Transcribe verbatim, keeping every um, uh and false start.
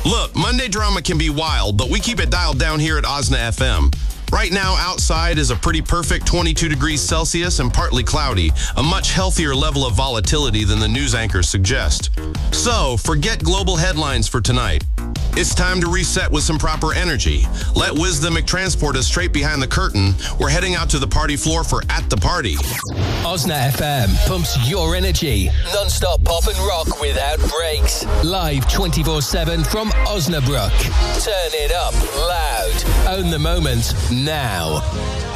Look, Monday drama can be wild, but we keep it dialed down here at Osna F M. Right now, outside is a pretty perfect twenty-two degrees Celsius and partly cloudy, a much healthier level of volatility than the news anchors suggest. So, forget global headlines for tonight. It's time to reset with some proper energy. Let Wisdom transport us straight behind the curtain. We're heading out to the party floor for At the Party. Osna F M pumps your energy. Non-stop pop and rock without breaks. Live twenty-four seven from Osnabrück. Turn it up loud. Own the moment now.